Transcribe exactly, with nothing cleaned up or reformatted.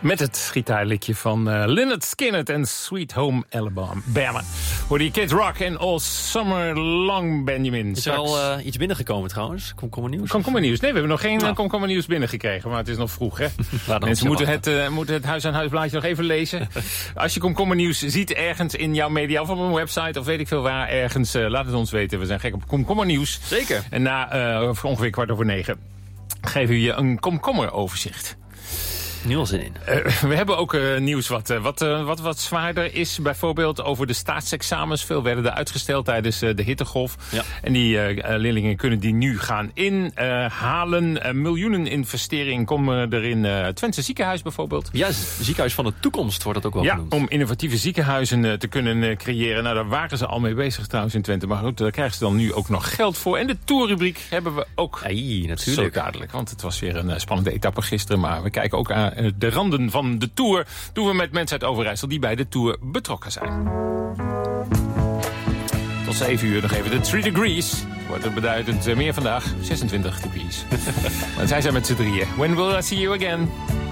Met het gitaarlikje van uh, Lynyrd Skynyrd en Sweet Home Alabama. Hoorde je Kid Rock en All Summer Long, Benjamin. Is er al uh, iets binnengekomen trouwens? Komkommer nieuws? Komkommer nieuws? Nee, we hebben nog geen nou. komkommer nieuws binnengekregen. Maar het is nog vroeg, hè? Mensen moeten het, uh, moeten het huis aan huis blaadje nog even lezen. Als je komkommer nieuws ziet ergens in jouw media of op een website of weet ik veel waar ergens, uh, laat het ons weten. We zijn gek op komkommer nieuws. Zeker. En na uh, ongeveer kwart over negen geven we je een komkommeroverzicht. Nu al zin in. Uh, we hebben ook uh, nieuws wat, uh, wat, uh, wat, wat zwaarder is. Bijvoorbeeld over de staatsexamens. Veel werden er uitgesteld tijdens uh, de hittegolf. Ja. En die uh, leerlingen kunnen die nu gaan inhalen. Uh, miljoenen investeringen komen er in uh, Twentse ziekenhuis bijvoorbeeld. Ja, ziekenhuis van de toekomst wordt dat ook wel ja, genoemd. Om innovatieve ziekenhuuzen uh, te kunnen uh, creëren. Nou, daar waren ze al mee bezig trouwens in Twente. Maar goed, daar krijgen ze dan nu ook nog geld voor. En de tourrubriek hebben we ook. Hey, natuurlijk. Zo duidelijk, want het was weer een uh, spannende etappe gisteren. Maar we kijken ook aan de randen van de Tour. Doen we met mensen uit Overijssel die bij de Tour betrokken zijn. Tot zeven uur nog even de three degrees. Wordt het beduidend meer vandaag. zesentwintig degrees. Maar zij zijn met z'n drieën. When will I see you again?